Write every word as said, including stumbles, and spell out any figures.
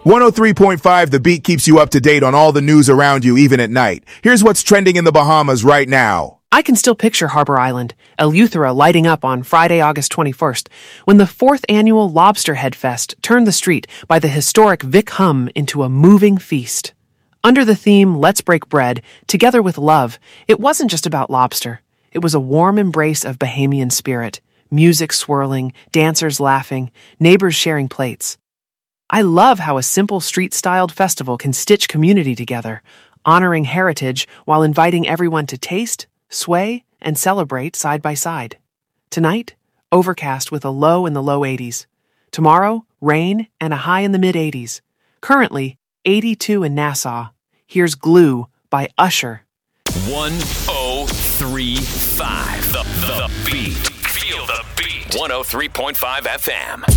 one oh three point five The Beat keeps you up to date on all the news around you, even at night. Here's what's trending in the Bahamas right now. I can still picture Harbor Island, Eleuthera lighting up on Friday, August twenty-first, when the fourth annual Lobster Head Fest turned the street by the historic Vic Hum into a moving feast. Under the theme, Let's Break Bread, Together with Love, it wasn't just about lobster. It was a warm embrace of Bahamian spirit, music swirling, dancers laughing, neighbors sharing plates. I love how a simple street-styled festival can stitch community together, honoring heritage while inviting everyone to taste, sway, and celebrate side by side. Tonight, overcast with a low in the low eighties. Tomorrow, rain and a high in the mid-eighties. Currently, eighty-two in Nassau. Here's Glue by Usher. one oh three point five The, the Beat. Feel the beat. one oh three point five F M.